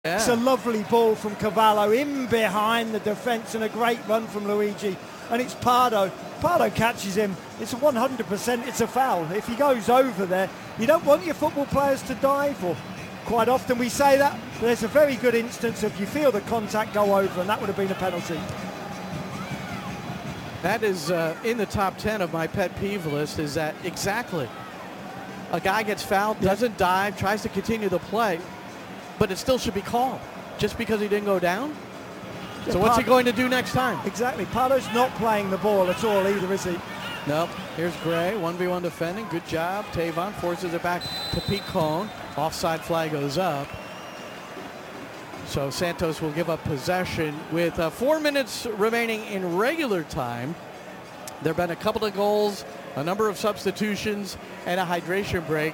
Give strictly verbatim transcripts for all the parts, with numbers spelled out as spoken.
Yeah. It's a lovely ball from Cavallo in behind the defence and a great run from Luigi. And it's Pardo. Pardo catches him. It's a one hundred percent, it's a foul. If he goes over there, you don't want your football players to dive. Or quite often we say that, but there's a very good instance of you feel the contact go over, and that would have been a penalty. That is uh, in the top ten of my pet peeve list, is that exactly. A guy gets fouled, doesn't dive, tries to continue the play, but it still should be called just because he didn't go down. So what's he going to do next time? Exactly. Pardo's not playing the ball at all either, is he? Nope. Here's Gray, one v one defending. Good job. Tavon forces it back to Picon. Offside flag goes up. So Santos will give up possession with uh, four minutes remaining in regular time. There have been a couple of goals, a number of substitutions, and a hydration break.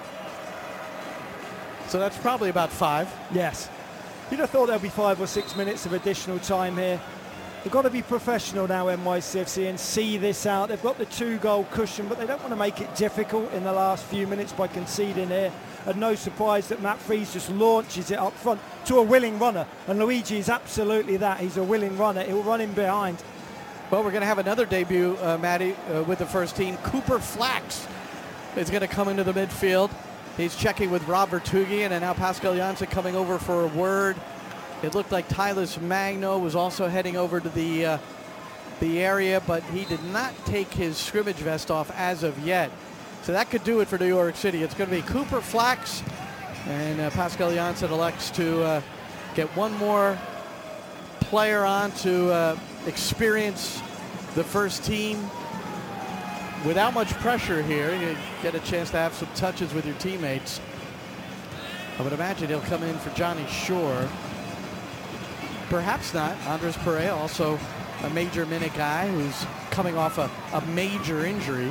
So that's probably about five. Yes. You'd have thought there'll be five or six minutes of additional time here. They've got to be professional now, N Y C F C, and see this out. They've got the two-goal cushion, but they don't want to make it difficult in the last few minutes by conceding here. And no surprise that Matt Freese just launches it up front to a willing runner. And Luigi is absolutely that. He's a willing runner. He'll run in behind. Well, we're going to have another debut, uh, Matty, uh, with the first team. Cooper Flax is going to come into the midfield. He's checking with Rob Vertughian, and now Pascal Janssen coming over for a word. It looked like Tylus Magno was also heading over to the uh, the area, but he did not take his scrimmage vest off as of yet. So that could do it for New York City. It's going to be Cooper Flax, and uh, Pascal Janssen elects to uh, get one more player on to uh, experience the first team without much pressure here. You get a chance to have some touches with your teammates. I would imagine he'll come in for Johnny Shore. Perhaps not. Andres Perea, also a major minute guy who's coming off a, a major injury.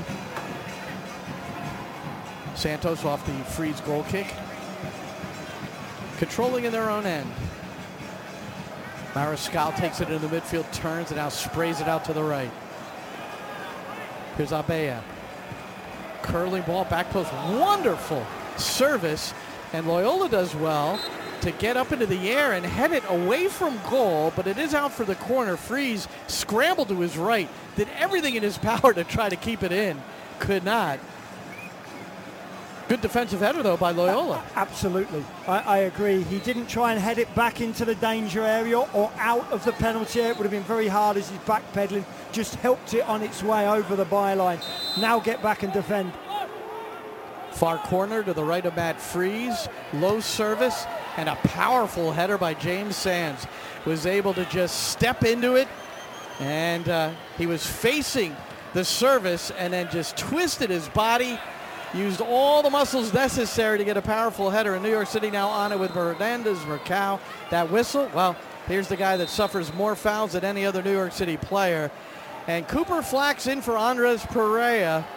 Santos off the freeze goal kick. Controlling in their own end. Mariscal takes it into the midfield, turns, and now sprays it out to the right. Here's Abea. Curling ball, back post. Wonderful service. And Loyola does well to get up into the air and head it away from goal, but it is out for the corner. Freeze scrambled to his right, did everything in his power to try to keep it in. Could not. Good defensive header, though, by Loyola. Absolutely. I, I agree. He didn't try and head it back into the danger area or out of the penalty area. It would have been very hard as he's backpedaling. Just helped it on its way over the byline. Now get back and defend. Far corner to the right of Matt Freeze. Low service and a powerful header by James Sands. Was able to just step into it, and uh, he was facing the service and then just twisted his body. Used all the muscles necessary to get a powerful header. And New York City now on it with Hernandez, Mercado. That whistle, well, here's the guy that suffers more fouls than any other New York City player. And Cooper Flax in for Andres Perea.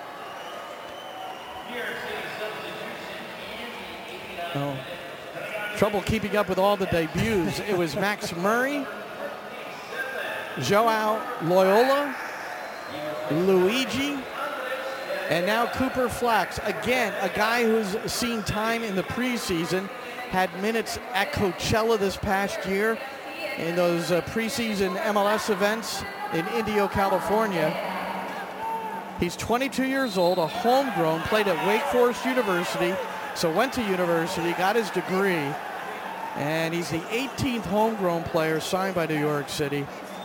Oh, trouble keeping up with all the debuts. It was Max Murray, Joao Loyola, Luigi, and now Cooper Flax. Again, a guy who's seen time in the preseason, had minutes at Coachella this past year in those uh, preseason M L S events in Indio, California. He's twenty-two years old, a homegrown, played at Wake Forest University, so went to university, got his degree, and he's the eighteenth homegrown player signed by New York City.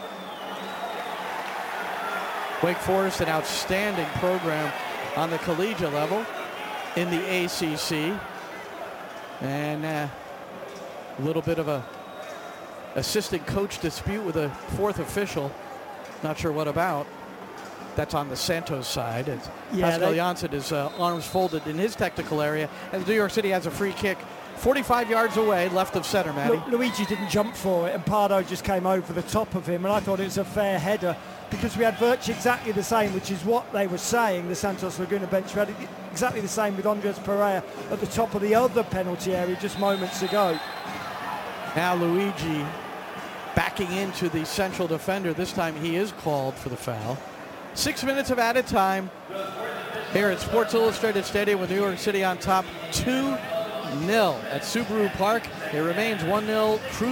Wake Forest, an outstanding program on the collegiate level in the A C C. And uh, a little bit of a assistant coach dispute with a fourth official. Not sure what about. That's on the Santos side. It's yeah, Pascal they, Janssen is uh, arms folded in his technical area. And New York City has a free kick forty-five yards away, left of center, Matty. Lu Luigi didn't jump for it, and Pardo just came over the top of him, and I thought it was a fair header because we had virtually exactly the same, which is what they were saying, the Santos Laguna bench. We had exactly the same with Andres Perea at the top of the other penalty area just moments ago. Now Luigi backing into the central defender. This time he is called for the foul. Six minutes of added time here at Sports Illustrated Stadium with New York City on top two nil at Subaru Park. It remains one nil.